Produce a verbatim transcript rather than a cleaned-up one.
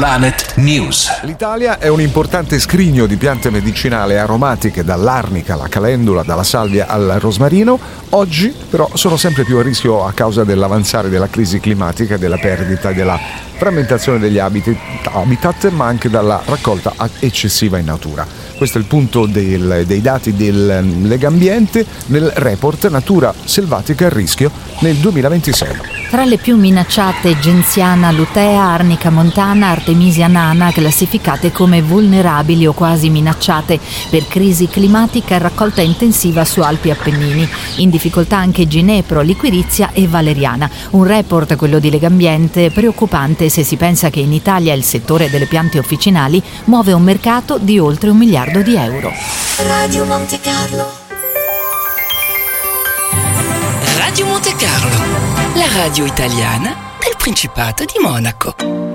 Planet News. L'Italia è un importante scrigno di piante medicinali aromatiche, dall'arnica alla calendula, dalla salvia al rosmarino. Oggi però sono sempre più a rischio a causa dell'avanzare della crisi climatica e della perdita della frammentazione degli habitat, ma anche dalla raccolta eccessiva in natura. Questo è il punto del, dei dati del Legambiente nel report Natura selvatica a rischio nel duemilaventisei. Tra le più minacciate Genziana lutea, Arnica montana, Artemisia nana, classificate come vulnerabili o quasi minacciate per crisi climatica e raccolta intensiva su Alpi Appennini. In difficoltà anche Ginepro, Liquirizia e Valeriana. Un report, quello di Legambiente, preoccupante se si pensa che in Italia il settore delle piante officinali muove un mercato di oltre un miliardo di euro. Radio Monte Carlo. Radio Monte Carlo, la radio italiana del Principato di Monaco.